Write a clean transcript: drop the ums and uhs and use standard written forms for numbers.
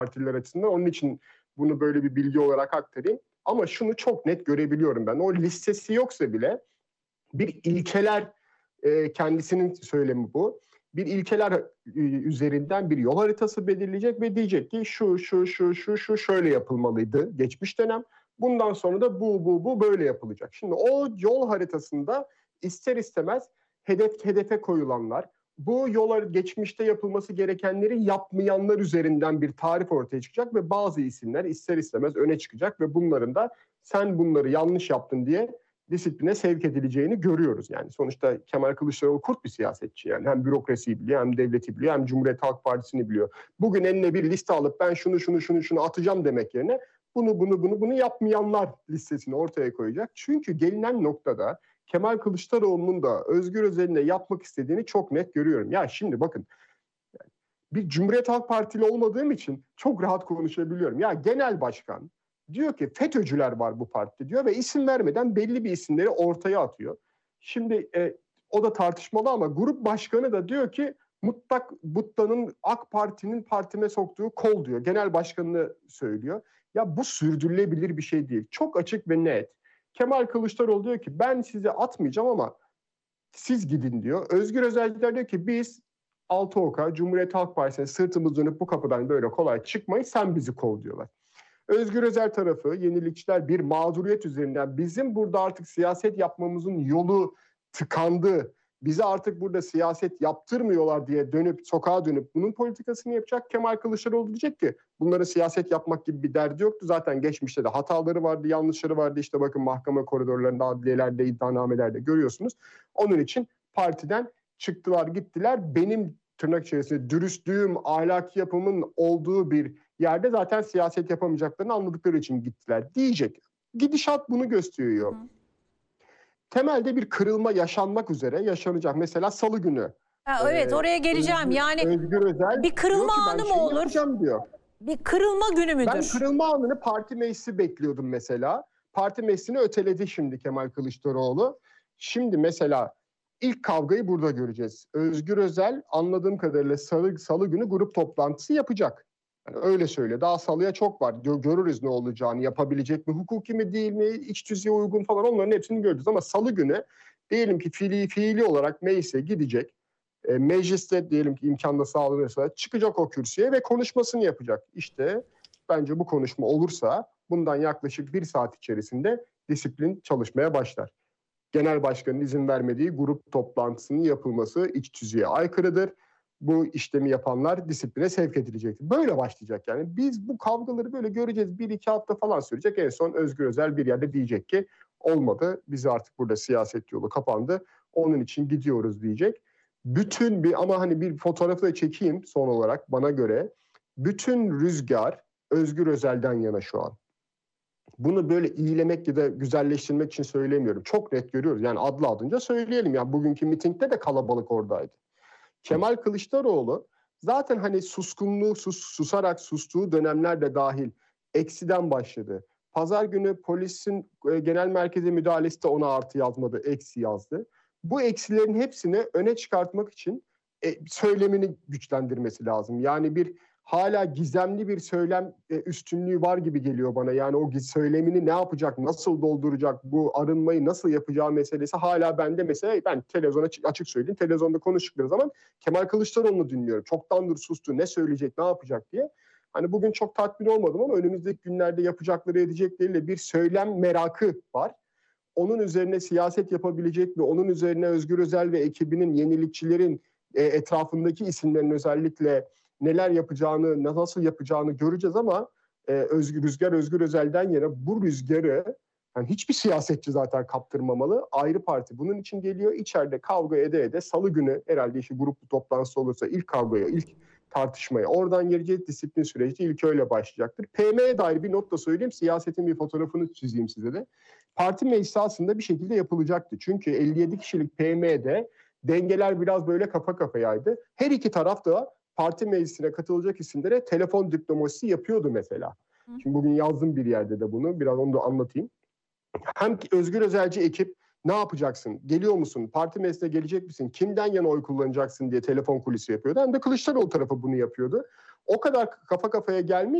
partiler açısından. Onun için bunu böyle bir bilgi olarak aktarayım. Ama şunu çok net görebiliyorum ben. O listesi yoksa bile bir ilkeler, kendisinin söylemi bu. Bir ilkeler üzerinden bir yol haritası belirleyecek ve diyecek ki şu şöyle yapılmalıydı geçmiş dönem. Bundan sonra da bu böyle yapılacak. Şimdi o yol haritasında ister istemez hedefe koyulanlar, bu yola geçmişte yapılması gerekenleri yapmayanlar üzerinden bir tarif ortaya çıkacak ve bazı isimler ister istemez öne çıkacak ve bunların da sen bunları yanlış yaptın diye disipline sevk edileceğini görüyoruz. Yani sonuçta Kemal Kılıçdaroğlu kurt bir siyasetçi, yani hem bürokrasiyi biliyor, hem devleti biliyor, hem Cumhuriyet Halk Partisi'ni biliyor. Bugün eline bir liste alıp ben şunu atacağım demek yerine bunu yapmayanlar listesini ortaya koyacak. Çünkü gelinen noktada Kemal Kılıçdaroğlu'nun da Özgür Özel'in de yapmak istediğini çok net görüyorum. Ya şimdi bakın, bir Cumhuriyet Halk Partili olmadığım için çok rahat konuşabiliyorum. Ya genel başkan diyor ki FETÖ'cüler var bu partide diyor ve isim vermeden belli bir isimleri ortaya atıyor. Şimdi o da tartışmalı ama grup başkanı da diyor ki mutlak Butta'nın AK Parti'nin partime soktuğu kol diyor. Genel başkanını söylüyor. Ya bu sürdürülebilir bir şey değil. Çok açık ve net. Kemal Kılıçdaroğlu diyor ki ben size atmayacağım ama siz gidin diyor. Özgür Özel diyor ki biz Altıoka, Cumhuriyet Halk Partisi'ne sırtımız dönüp bu kapıdan böyle kolay çıkmayız, sen bizi kov diyorlar. Özgür Özel tarafı, yenilikçiler bir mağduriyet üzerinden bizim burada artık siyaset yapmamızın yolu tıkandı, bize artık burada siyaset yaptırmıyorlar diye sokağa dönüp bunun politikasını yapacak. Kemal Kılıçdaroğlu diyecek ki bunların siyaset yapmak gibi bir derdi yoktu. Zaten geçmişte de hataları vardı, yanlışları vardı. İşte bakın mahkeme koridorlarında, adliyelerde, iddianamelerde görüyorsunuz. Onun için partiden çıktılar gittiler. Benim tırnak içerisinde dürüstlüğüm, ahlaki yapımın olduğu bir yerde zaten siyaset yapamayacaklarını anladıkları için gittiler diyecek. Gidişat bunu gösteriyor. Temelde bir kırılma yaşanmak üzere yaşanacak. Mesela Salı günü. Evet, oraya geleceğim. Özgür Özel bir kırılma anı mı olur? Diyor. Bir kırılma günü müdür? Ben kırılma anını parti meclisi bekliyordum mesela. Parti meclisini öteledi şimdi Kemal Kılıçdaroğlu. Şimdi mesela ilk kavgayı burada göreceğiz. Özgür Özel anladığım kadarıyla salı günü grup toplantısı yapacak. Yani öyle söyle. Daha salıya çok var. Görürüz ne olacağını, yapabilecek mi, hukuki mi değil mi, iç tüzüğe uygun falan, onların hepsini göreceğiz. Ama salı günü diyelim ki fiili olarak meclise gidecek. Mecliste diyelim ki imkanla sağlanırsa çıkacak o kürsüye ve konuşmasını yapacak. İşte bence bu konuşma olursa bundan yaklaşık 1 saat içerisinde disiplin çalışmaya başlar. Genel başkanın izin vermediği grup toplantısının yapılması iç tüzüğe aykırıdır. Bu işlemi yapanlar disipline sevk edilecektir. Böyle başlayacak yani. Biz bu kavgaları böyle göreceğiz. 1-2 hafta falan sürecek. En son Özgür Özel bir yerde diyecek ki olmadı. Biz artık burada siyaset yolu kapandı. Onun için gidiyoruz diyecek. Ama hani bir fotoğrafı da çekeyim son olarak bana göre. Bütün rüzgar Özgür Özel'den yana şu an. Bunu böyle iyilemek ya da güzelleştirmek için söylemiyorum. Çok net görüyoruz. Yani adlı adınca söyleyelim. Yani bugünkü mitingde de kalabalık oradaydı. Kemal Kılıçdaroğlu zaten hani susarak sustuğu dönemlerde dahil eksiden başladı. Pazar günü polisin genel merkeze müdahalesi de ona artı yazmadı, eksi yazdı. Bu eksilerin hepsini öne çıkartmak için söylemini güçlendirmesi lazım. Yani hala gizemli bir söylem üstünlüğü var gibi geliyor bana. Yani o söylemini ne yapacak, nasıl dolduracak, bu arınmayı nasıl yapacağı meselesi hala bende. Mesela ben televizyona açık söyleyeyim, televizyonda konuştukları zaman Kemal Kılıçdaroğlu'nu dinliyorum. Çoktandır sustu, ne söyleyecek, ne yapacak diye. Hani bugün çok tatmin olmadım ama önümüzdeki günlerde yapacakları edecekleriyle bir söylem merakı var. Onun üzerine siyaset yapabilecek ve onun üzerine Özgür Özel ve ekibinin, yenilikçilerin etrafındaki isimlerin özellikle neler yapacağını, nasıl yapacağını göreceğiz ama rüzgar Özgür Özel'den yana bu rüzgarı yani hiçbir siyasetçi zaten kaptırmamalı. Ayrı parti bunun için geliyor. İçeride kavga ede salı günü herhalde işte grup toplantısı olursa ilk kavgaya, ilk tartışmaya oradan geleceğiz. Disiplin süreci ilk öyle başlayacaktır. PM'ye dair bir not da söyleyeyim. Siyasetin bir fotoğrafını çizeyim size de. Parti meclisi aslında bir şekilde yapılacaktı. Çünkü 57 kişilik PM'de dengeler biraz böyle kafa kafayaydı. Her iki taraf da parti meclisine katılacak isimlere telefon diplomasisi yapıyordu mesela. Şimdi bugün yazdım bir yerde de bunu. Biraz onu da anlatayım. Hem Özgür Özelci ekip ne yapacaksın? Geliyor musun? Parti meclisine gelecek misin? Kimden yana oy kullanacaksın diye telefon kulisi yapıyordu. Hem de Kılıçdaroğlu tarafı bunu yapıyordu. o kadar kafa kafaya gelmiş